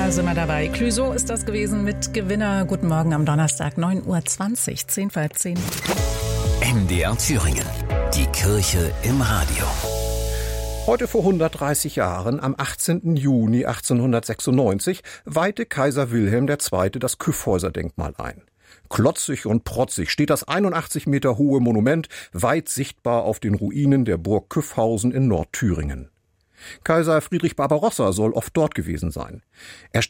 Da sind wir dabei. Clüso ist das gewesen mit Gewinner. Guten Morgen am Donnerstag, 9:20 Uhr, 10 vor 10. MDR Thüringen. Die Kirche im Radio. Heute vor 130 Jahren, am 18. Juni 1896, weihte Kaiser Wilhelm II. Das Kyffhäuser-Denkmal ein. Klotzig und protzig steht das 81 Meter hohe Monument weit sichtbar auf den Ruinen der Burg Kyffhausen in Nordthüringen. Kaiser Friedrich Barbarossa soll oft dort gewesen sein. Er